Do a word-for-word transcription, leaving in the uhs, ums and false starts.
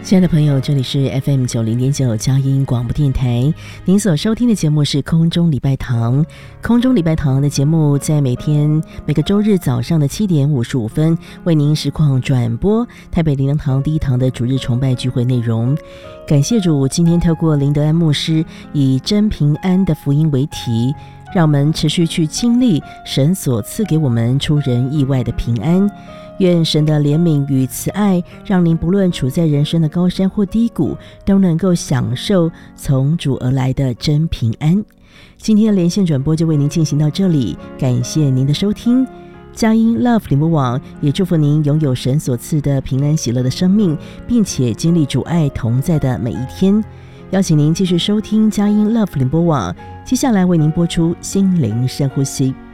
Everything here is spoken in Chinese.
亲爱的朋友，这里是 F M 九零点九佳音广播电台，您所收听的节目是空中礼拜堂。空中礼拜堂的节目在每天每个周日早上的七点五十五分为您实况转播台北灵粮堂第一堂的主日崇拜聚会内容。感谢主，今天透过林德安牧师以真平安的福音为题，让我们持续去经历神所赐给我们出人意外的平安。愿神的怜悯与慈爱，让您不论处在人生的高山或低谷，都能够享受从主而来的真平安。今天的连线转播就为您进行到这里，感谢您的收听。佳音 Love 联播网也祝福您拥有神所赐的平安喜乐的生命，并且经历主爱同在的每一天。邀请您继续收听佳音 Love 联播网，接下来为您播出心灵深呼吸。